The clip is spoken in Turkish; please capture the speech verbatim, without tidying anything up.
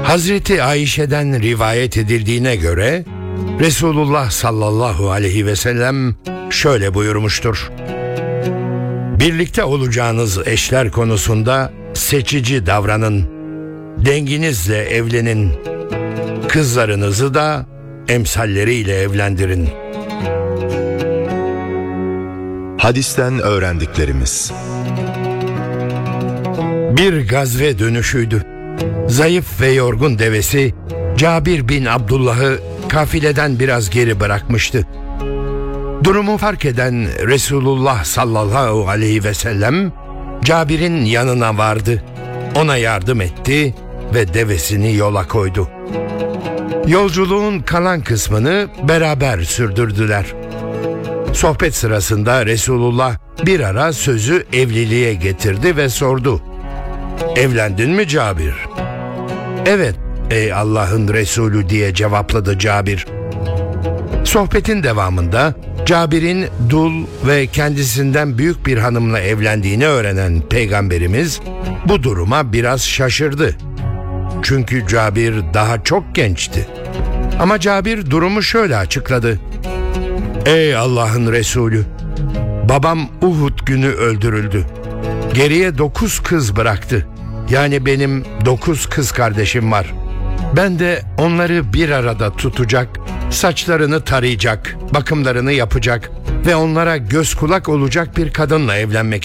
Hazreti Ayşe'den rivayet edildiğine göre Resulullah sallallahu aleyhi ve sellem şöyle buyurmuştur: birlikte olacağınız eşler konusunda seçici davranın, denginizle evlenin, kızlarınızı da emsalleriyle evlendirin. Hadisten öğrendiklerimiz: Bir gazve dönüşüydü. Zayıf ve yorgun devesi Cabir bin Abdullah'ı kafileden biraz geri bırakmıştı. Durumu fark eden Resulullah sallallahu aleyhi ve sellem Cabir'in yanına vardı. Ona yardım etti ve devesini yola koydu. Yolculuğun kalan kısmını beraber sürdürdüler. Sohbet sırasında Resulullah bir ara sözü evliliğe getirdi ve sordu: "Evlendin mi Cabir?" "Evet ey Allah'ın Resulü" diye cevapladı Cabir. Sohbetin devamında Cabir'in dul ve kendisinden büyük bir hanımla evlendiğini öğrenen Peygamberimiz bu duruma biraz şaşırdı. Çünkü Cabir daha çok gençti. Ama Cabir durumu şöyle açıkladı: "Ey Allah'ın Resulü, babam Uhud günü öldürüldü. Geriye dokuz kız bıraktı. Yani benim dokuz kız kardeşim var. Ben de onları bir arada tutacak, saçlarını tarayacak, bakımlarını yapacak ve onlara göz kulak olacak bir kadınla evlenmek